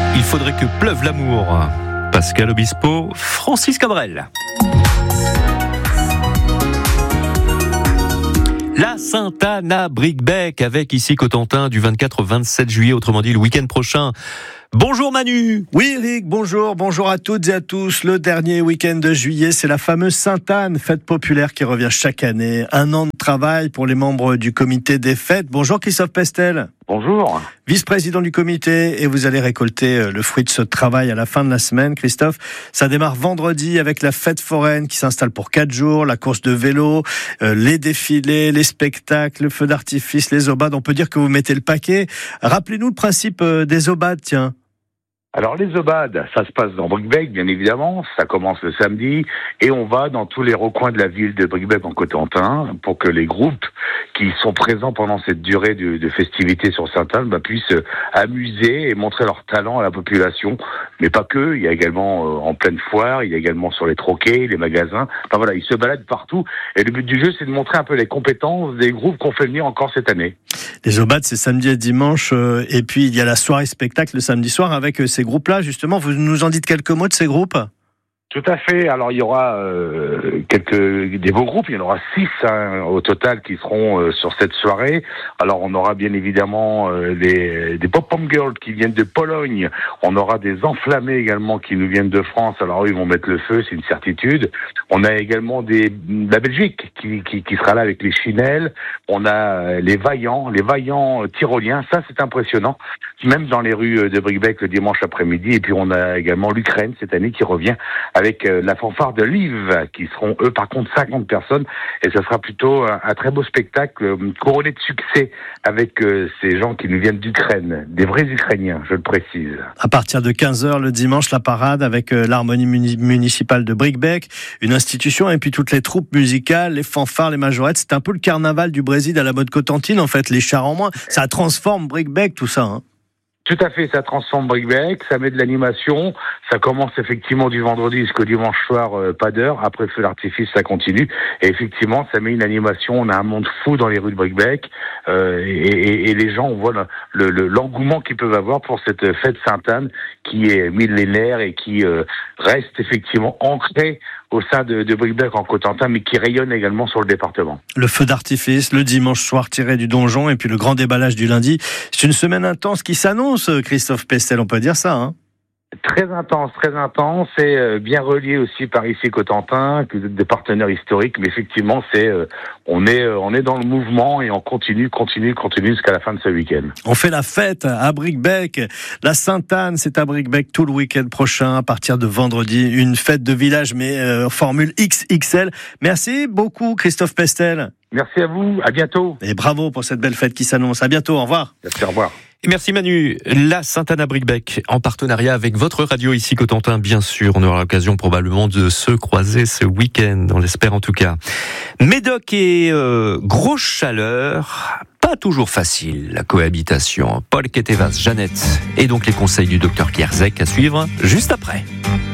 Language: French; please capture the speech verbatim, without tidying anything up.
Il faudrait que pleuve l'amour. Pascal Obispo, Francis Cabrel. La Sainte-Anne à Bricbec avec ici Cotentin du vingt-quatre au vingt-sept juillet, autrement dit le week-end prochain. Bonjour Manu. Oui Eric, bonjour, bonjour à toutes et à tous. Le dernier week-end de juillet, c'est la fameuse Sainte-Anne, fête populaire qui revient chaque année. Un an de travail pour les membres du comité des fêtes. Bonjour Christophe Pestel. Bonjour. Vice-président du comité, et vous allez récolter le fruit de ce travail à la fin de la semaine. Christophe, ça démarre vendredi avec la fête foraine qui s'installe pour quatre jours, la course de vélo, euh, les défilés, les spectacles, le feu d'artifice, les obades. On peut dire que vous mettez le paquet. Rappelez-nous le principe des obades, tiens. Alors les obades, ça se passe dans Bricbec, bien évidemment, ça commence le samedi, et on va dans tous les recoins de la ville de Bricbec en Cotentin, pour que les groupes qui sont présents pendant cette durée de, de festivités sur Sainte-Anne bah, puissent amuser et montrer leur talent à la population, mais pas que, il y a également euh, en pleine foire, il y a également sur les troquets, les magasins, enfin voilà, ils se baladent partout, et le but du jeu c'est de montrer un peu les compétences des groupes qu'on fait venir encore cette année. Les obades, c'est samedi et dimanche, euh, et puis il y a la soirée spectacle le samedi soir avec euh, ces groupes-là, justement. Vous nous en dites quelques mots de ces groupes ? Tout à fait. Alors il y aura euh, quelques des beaux groupes. Il y en aura six hein, au total qui seront euh, sur cette soirée. Alors on aura bien évidemment euh, des, des pop-pom girls qui viennent de Pologne. On aura des enflammés également qui nous viennent de France. Alors eux, ils vont mettre le feu, c'est une certitude. On a également des de la Belgique qui, qui qui sera là avec les Chinelles. On a les vaillants, les vaillants tyroliens. Ça c'est impressionnant. Même dans les rues de Bricbec le dimanche après-midi. Et puis on a également l'Ukraine cette année qui revient avec la fanfare de Lviv, qui seront eux par contre cinquante personnes, et ce sera plutôt un, un très beau spectacle couronné de succès avec euh, ces gens qui nous viennent d'Ukraine, des vrais Ukrainiens, je le précise. À partir de quinze heures le dimanche, la parade avec euh, l'harmonie muni- municipale de Bricbec, une institution, et puis toutes les troupes musicales, les fanfares, les majorettes. C'est un peu le carnaval du Brésil à la mode cotentine en fait, les chars en moins. Ça transforme Bricbec tout ça, hein. Tout à fait, ça transforme Bricbec, ça met de l'animation, ça commence effectivement du vendredi jusqu'au dimanche soir, euh, pas d'heure, après le feu d'artifice ça continue, et effectivement ça met une animation, on a un monde fou dans les rues de Bricbec, euh, et, et, et les gens, on voit le, le, l'engouement qu'ils peuvent avoir pour cette fête Sainte-Anne qui est millénaire et qui euh, reste effectivement ancrée au sein de, de Bricbec en Cotentin, mais qui rayonne également sur le département. Le feu d'artifice, le dimanche soir tiré du donjon, et puis le grand déballage du lundi. C'est une semaine intense qui s'annonce, Christophe Pestel, on peut dire ça, hein? Très intense, très intense, et bien relié aussi par ici Cotentin, que des partenaires historiques, mais effectivement, c'est, euh, on est, on est dans le mouvement et on continue, continue, continue jusqu'à la fin de ce week-end. On fait la fête à Bricbec. La Sainte-Anne, c'est à Bricbec tout le week-end prochain, à partir de vendredi. Une fête de village, mais euh, formule X X L. Merci beaucoup, Christophe Pestel. Merci à vous, à bientôt. Et bravo pour cette belle fête qui s'annonce. À bientôt, au revoir. Merci, au revoir. Et merci Manu. La Sainte-Anne à Bricbec, en partenariat avec votre radio ici Cotentin, bien sûr. On aura l'occasion probablement de se croiser ce week-end, on l'espère en tout cas. Médoc et euh, grosse chaleur, pas toujours facile la cohabitation. Paul Ketevas, Jeannette, et donc les conseils du docteur Kierzek à suivre juste après.